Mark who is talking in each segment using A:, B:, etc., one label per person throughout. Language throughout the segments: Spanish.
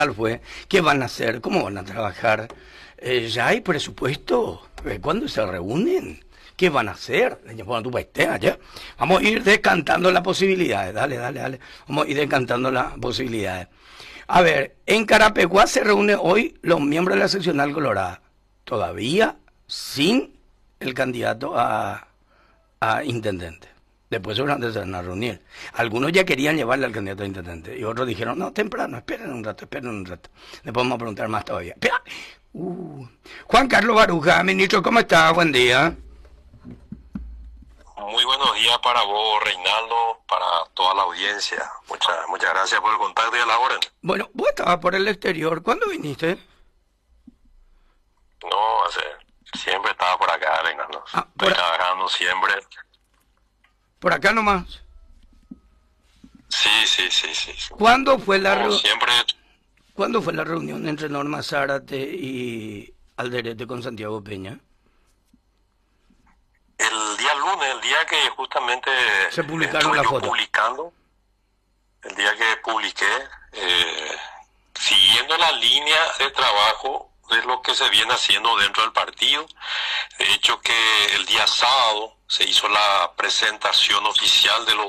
A: fue, ¿qué van a hacer? ¿Cómo van a trabajar? ¿Ya hay presupuesto? ¿Cuándo se reúnen? ¿Qué van a hacer? Allá. Vamos a ir descantando las posibilidades. Dale, dale, dale. Vamos a ir descantando las posibilidades. A ver, en Carapeguá se reúne hoy los miembros de la seccional colorada. Todavía sin el candidato a intendente. Después seguramente se van a reunir. Algunos ya querían llevarle al candidato a intendente y otros dijeron, no, temprano, esperen un rato, esperen un rato. Después vamos a preguntar más todavía. Espera. Juan Carlos Baruja, ministro, ¿cómo está? Buen día.
B: Muy buenos días para vos, Reinaldo, para toda la audiencia. Muchas gracias por el contacto y a la orden.
A: Bueno, vos estabas por el exterior. ¿Cuándo viniste?
B: No, siempre estaba por acá, Reinaldo. Estoy trabajando siempre.
A: ¿Por acá nomás?
B: Sí.
A: ¿Cuándo fue la
B: siempre.
A: ¿Cuándo fue la reunión entre Norma Zárate y Alderete con Santiago Peña?
B: El día lunes, el día que justamente
A: se publicaron las fotos.
B: El día que publiqué, siguiendo la línea de trabajo de lo que se viene haciendo dentro del partido. De hecho que el día sábado se hizo la presentación oficial de los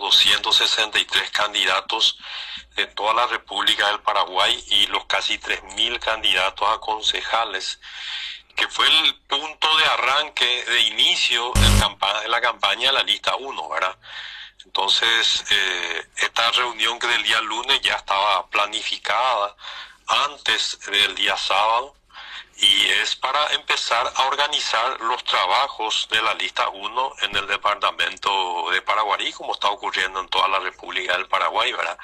B: 263 candidatos de toda la República del Paraguay y los casi 3.000 candidatos a concejales, que fue el punto de arranque, de inicio de la campaña de la lista 1, ¿verdad? Entonces, esta reunión que del día lunes ya estaba planificada antes del día sábado y es para empezar a organizar los trabajos de la lista 1 en el departamento de Paraguarí, como está ocurriendo en toda la República del Paraguay, ¿verdad?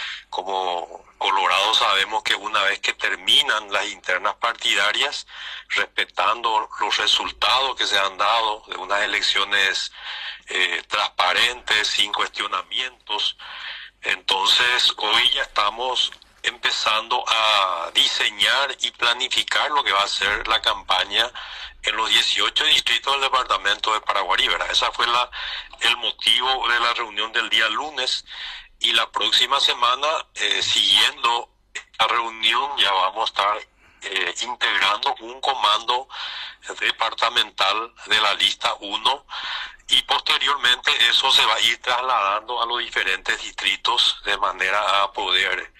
B: Como Colorado sabemos que una vez que terminan las internas partidarias, respetando los resultados que se han dado de unas elecciones transparentes, sin cuestionamientos, entonces hoy ya estamos empezando a diseñar y planificar lo que va a ser la campaña en los 18 distritos del departamento de Paraguarí, ¿verdad? Ese fue el motivo de la reunión del día lunes. Y la próxima semana, siguiendo esta reunión, ya vamos a estar integrando un comando departamental de la lista 1 y posteriormente eso se va a ir trasladando a los diferentes distritos de manera a poder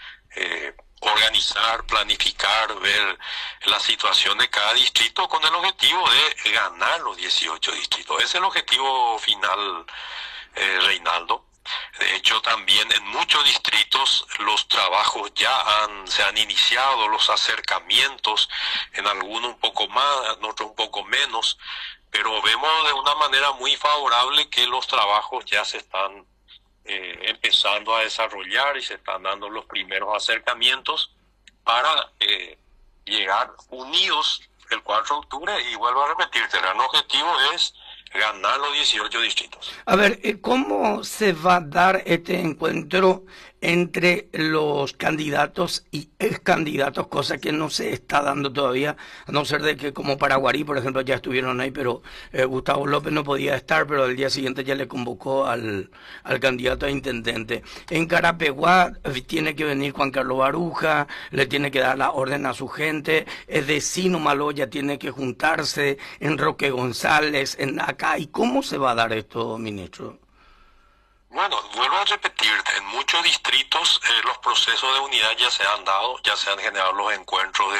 B: organizar, planificar, ver la situación de cada distrito con el objetivo de ganar los 18 distritos. Ese es el objetivo final, Reinaldo. De hecho, también en muchos distritos los trabajos ya se han iniciado, los acercamientos, en algunos un poco más, en otros un poco menos, pero vemos de una manera muy favorable que los trabajos ya se están empezando a desarrollar y se están dando los primeros acercamientos para llegar unidos el 4 de octubre y vuelvo a repetirte, el gran objetivo es ganar los 18 distritos.
A: A ver, ¿cómo se va a dar este encuentro entre los candidatos y ex candidatos, cosa que no se está dando todavía, a no ser de que como Paraguarí, por ejemplo, ya estuvieron ahí, pero Gustavo López no podía estar, pero al día siguiente ya le convocó al candidato a intendente. En Carapeguá tiene que venir Juan Carlos Baruja, le tiene que dar la orden a su gente, de Sino Maloya tiene que juntarse, en Roque González, en acá. ¿Y cómo se va a dar esto, ministro?
B: Bueno, vuelvo a repetirte, en muchos distritos los procesos de unidad ya se han dado, ya se han generado los encuentros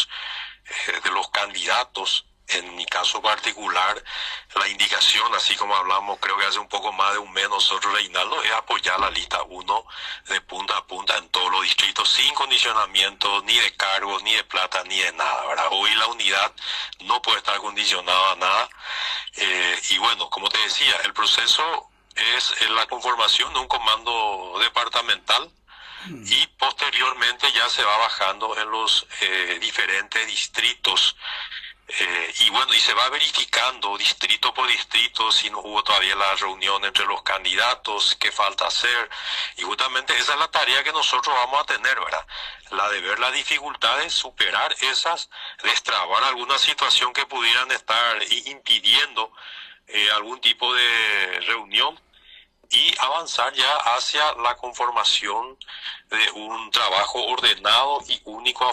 B: de los candidatos. En mi caso particular, la indicación, así como hablamos, creo que hace un poco más de un mes nosotros, Reinaldo, es apoyar la lista 1 de punta a punta en todos los distritos, sin condicionamiento ni de cargos, ni de plata, ni de nada, ¿verdad? Hoy la unidad no puede estar condicionada a nada. Y bueno, como te decía, el proceso es la conformación de un comando departamental y posteriormente ya se va bajando en los diferentes distritos y bueno, y se va verificando distrito por distrito si no hubo todavía la reunión entre los candidatos, qué falta hacer, y justamente esa es la tarea que nosotros vamos a tener, ¿verdad? La de ver las dificultades, superar esas, destrabar alguna situación que pudieran estar impidiendo algún tipo de reunión y avanzar ya hacia la conformación de un trabajo ordenado y único